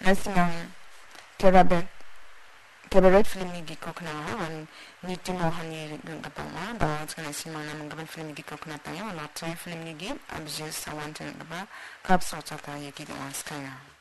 Hasinang Cabaret film ni gikok na an niti mo hani gapama ba tsana simana manggaban film gikok na tayo la try film ni gi abjus sawan tan ba kap so chata yeki ga skaya